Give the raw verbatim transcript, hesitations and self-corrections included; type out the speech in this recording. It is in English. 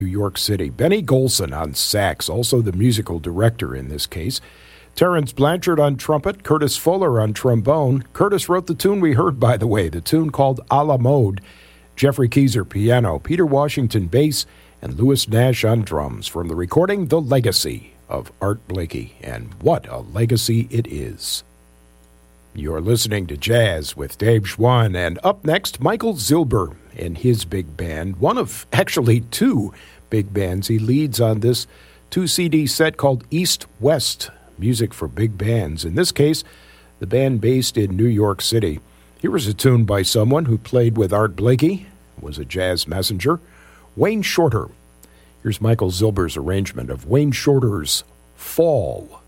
New York City. Benny Golson on sax, also the musical director in this case. Terrence Blanchard on trumpet, Curtis Fuller on trombone. Curtis wrote the tune we heard, by the way, the tune called A la Mode. Jeffrey Keyser piano, Peter Washington bass, and Louis Nash on drums from the recording The Legacy of Art Blakey. And what a legacy it is. You're listening to Jazz with Dave Schwann, and up next, Michael Zilber and his big band, one of actually two big bands he leads on this two-C D set called East West, music for big bands. In this case, the band based in New York City. Here was a tune by someone who played with Art Blakey, was a jazz messenger, Wayne Shorter. Here's Michael Zilber's arrangement of Wayne Shorter's Fall.